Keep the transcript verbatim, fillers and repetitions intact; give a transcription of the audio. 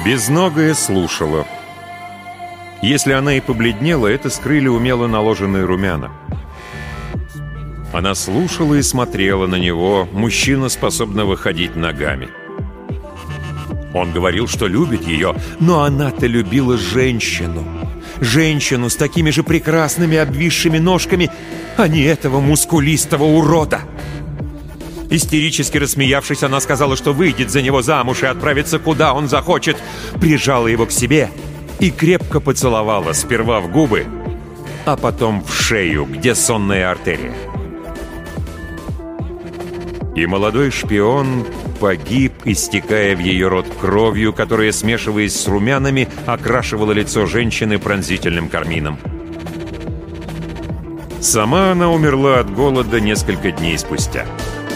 Безногая слушала. Если она и побледнела, это скрыли умело наложенные румяна. Она слушала и смотрела на него, мужчину, способного ходить ногами. Он говорил, что любит ее, но она-то любила женщину. Женщину с такими же прекрасными обвисшими ножками, а не этого мускулистого урода. Истерически рассмеявшись, она сказала, что выйдет за него замуж и отправится куда он захочет. Прижала его к себе и крепко поцеловала, сперва в губы, а потом в шею, где сонная артерия. И молодой шпион погиб, истекая в ее рот кровью, которая, смешиваясь с румянами, окрашивала лицо женщины пронзительным кармином. Сама она умерла от голода несколько дней спустя.